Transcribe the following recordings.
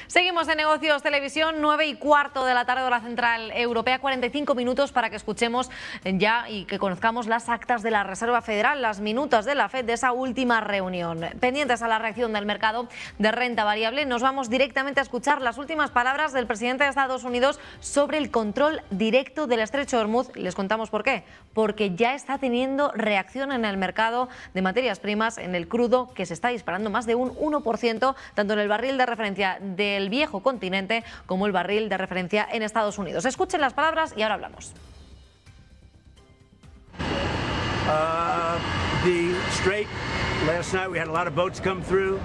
Seguimos en Negocios Televisión, 9:15 de la tarde hora central europea, 45 minutos para que escuchemos ya y que conozcamos las actas de la Reserva Federal, las minutas de la FED de esa última reunión. Pendientes a la reacción del mercado de renta variable, nos vamos directamente a escuchar las últimas palabras del presidente de Estados Unidos sobre el control directo del estrecho de Hormuz. Les contamos por qué. Porque ya está teniendo reacción en el mercado de materias primas, en el crudo, que se está disparando más de un 1%, tanto en el barril de referencia del viejo continente como el barril de referencia en Estados Unidos. Escuchen las palabras y ahora hablamos. The Strait, last night we had a lot of boats come through.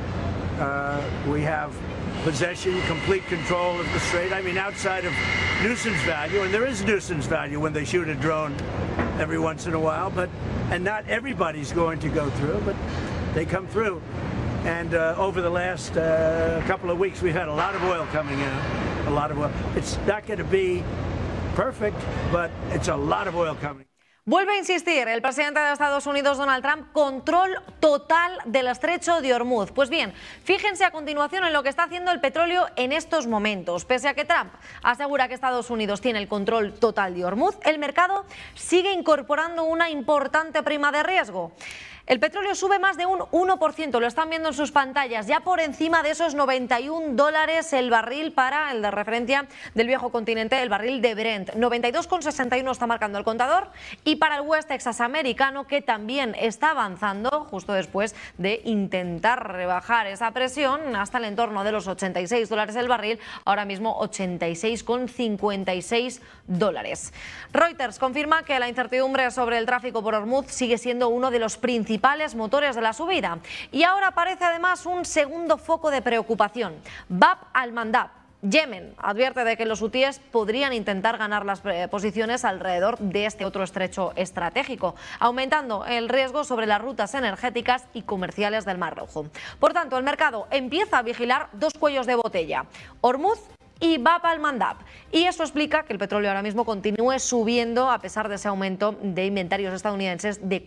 We have possession, complete control of the Strait. I mean, outside of nuisance value, and there is nuisance value when they shoot a drone every once in a while, and not everybody's going to go through, but they come through. And over the last couple of weeks, we've had a lot of oil coming out, a lot of oil. It's not going to be perfect, but it's a lot of oil coming. Vuelve a insistir el presidente de Estados Unidos, Donald Trump, control total del estrecho de Hormuz. Pues bien, fíjense a continuación en lo que está haciendo el petróleo en estos momentos. Pese a que Trump asegura que Estados Unidos tiene el control total de Hormuz, el mercado sigue incorporando una importante prima de riesgo. El petróleo sube más de un 1%, lo están viendo en sus pantallas, ya por encima de esos $91 el barril para el de referencia del viejo continente, el barril de Brent. 92,61 está marcando el contador, y para el West Texas americano, que también está avanzando justo después de intentar rebajar esa presión hasta el entorno de los $86 el barril, ahora mismo $86,56. Reuters confirma que la incertidumbre sobre el tráfico por Hormuz sigue siendo uno de los principales motores de la subida. Y ahora aparece además un segundo foco de preocupación. Bab al-Mandab, Yemen, advierte de que los hutíes podrían intentar ganar las posiciones alrededor de este otro estrecho estratégico, aumentando el riesgo sobre las rutas energéticas y comerciales del Mar Rojo. Por tanto, el mercado empieza a vigilar dos cuellos de botella: Hormuz y Bab al-Mandab. Y eso explica que el petróleo ahora mismo continúe subiendo a pesar de ese aumento de inventarios estadounidenses de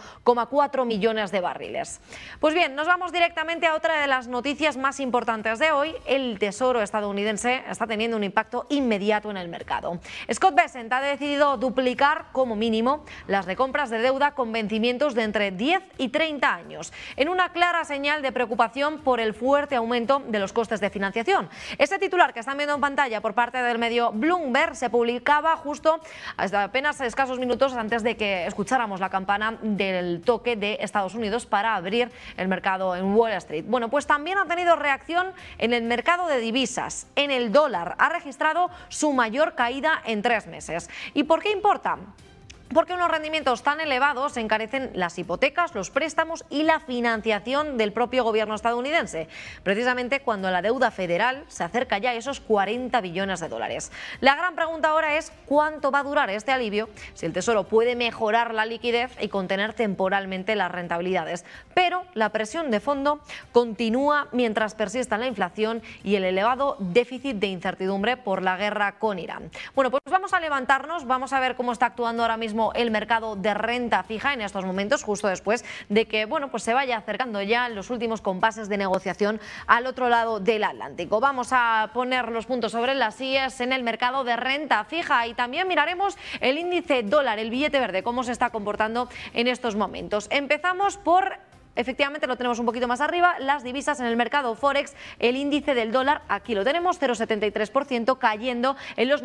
4,4 millones de barriles. Pues bien, nos vamos directamente a otra de las noticias más importantes de hoy. El Tesoro estadounidense está teniendo un impacto inmediato en el mercado. Scott Bessent ha decidido duplicar como mínimo las recompras de deuda con vencimientos de entre 10 y 30 años, en una clara señal de preocupación por el fuerte aumento de los costes de financiación. Este titular que están viendo en pantalla por parte del medio Bloomberg se publicaba justo hasta apenas escasos minutos antes de que escucháramos la campana del toque de Estados Unidos para abrir el mercado en Wall Street. Bueno, pues también ha tenido reacción en el mercado de divisas. En el dólar ha registrado su mayor caída en 3 meses. ¿Y por qué importa? Porque unos rendimientos tan elevados encarecen las hipotecas, los préstamos y la financiación del propio gobierno estadounidense, precisamente cuando la deuda federal se acerca ya a esos 40 billones de dólares. La gran pregunta ahora es cuánto va a durar este alivio, si el Tesoro puede mejorar la liquidez y contener temporalmente las rentabilidades. Pero la presión de fondo continúa mientras persista la inflación y el elevado déficit de incertidumbre por la guerra con Irán. Bueno, pues vamos a levantarnos, vamos a ver cómo está actuando ahora mismo el mercado de renta fija en estos momentos, justo después de que pues se vaya acercando ya los últimos compases de negociación al otro lado del Atlántico. Vamos a poner los puntos sobre las IES en el mercado de renta fija y también miraremos el índice dólar, el billete verde, cómo se está comportando en estos momentos. Empezamos por... Efectivamente lo tenemos un poquito más arriba, las divisas en el mercado Forex, el índice del dólar, aquí lo tenemos, 0,73%, cayendo en los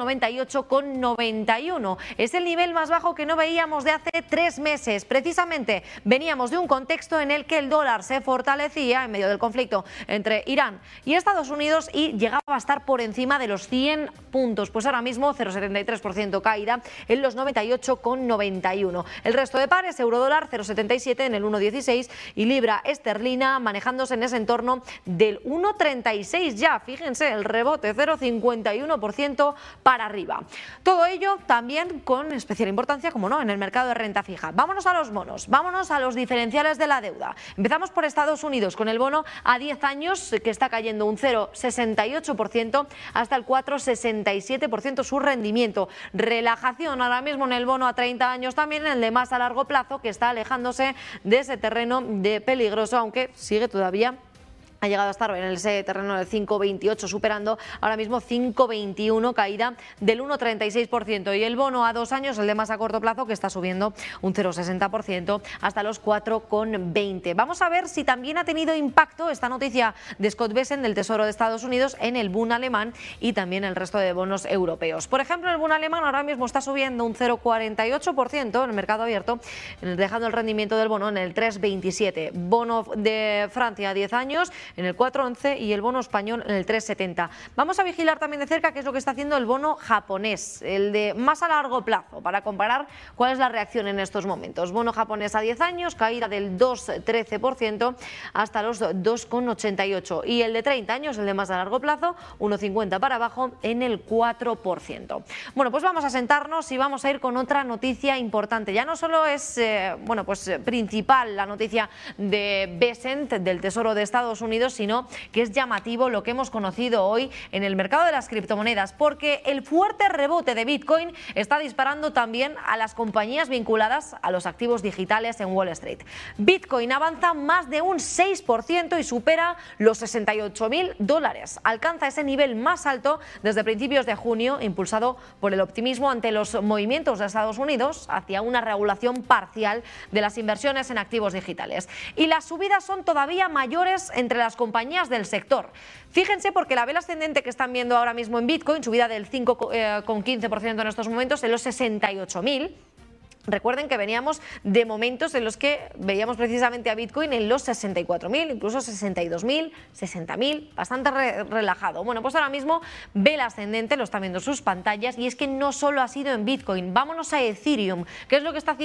98,91. Es el nivel más bajo que no veíamos de hace 3 meses. Precisamente veníamos de un contexto en el que el dólar se fortalecía en medio del conflicto entre Irán y Estados Unidos y llegaba a estar por encima de los 100 puntos. Pues ahora mismo 0,73% caída en los 98,91. El resto de pares, euro-dólar 0,77 en el 1,16 y libra esterlina manejándose en ese entorno del 1,36 ya, fíjense, el rebote 0,51% para arriba. Todo ello también con especial importancia, como no, en el mercado de renta fija. Vámonos a los bonos, vámonos a los diferenciales de la deuda. Empezamos por Estados Unidos con el bono a 10 años que está cayendo un 0,68% hasta el 4,67% su rendimiento. Relajación ahora mismo en el bono a 30 años, también en el de más a largo plazo, que está alejándose de ese terreno de peligroso, aunque sigue todavía ha llegado a estar en ese terreno del 5,28, superando ahora mismo 5,21, caída del 1,36%. Y el bono a 2 años, el de más a corto plazo, que está subiendo un 0,60% hasta los 4,20. Vamos a ver si también ha tenido impacto esta noticia de Scott Bessent del Tesoro de Estados Unidos en el Bund alemán y también el resto de bonos europeos. Por ejemplo, el Bund alemán ahora mismo está subiendo un 0,48% en el mercado abierto, dejando el rendimiento del bono en el 3,27. Bono de Francia a 10 años en el 4,11 y el bono español en el 3,70. Vamos a vigilar también de cerca qué es lo que está haciendo el bono japonés, el de más a largo plazo, para comparar cuál es la reacción en estos momentos. Bono japonés a 10 años, caída del 2,13% hasta los 2,88. Y el de 30 años, el de más a largo plazo, 1,50 para abajo en el 4%. Bueno, pues vamos a sentarnos y vamos a ir con otra noticia importante. Ya no solo es principal la noticia de Bessent del Tesoro de Estados Unidos, sino que es llamativo lo que hemos conocido hoy en el mercado de las criptomonedas, porque el fuerte rebote de Bitcoin está disparando también a las compañías vinculadas a los activos digitales en Wall Street. Bitcoin avanza más de un 6% y supera los $68.000. Alcanza ese nivel más alto desde principios de junio, impulsado por el optimismo ante los movimientos de Estados Unidos hacia una regulación parcial de las inversiones en activos digitales. Y las subidas son todavía mayores entre las compañías del sector. Fíjense, porque la vela ascendente que están viendo ahora mismo en Bitcoin, subida del 5,15% en estos momentos, en los 68.000. Recuerden que veníamos de momentos en los que veíamos precisamente a Bitcoin en los 64.000, incluso 62.000, 60.000, bastante relajado. Bueno, pues ahora mismo vela ascendente, lo están viendo en sus pantallas, y es que no solo ha sido en Bitcoin. Vámonos a Ethereum, que es lo que está haciendo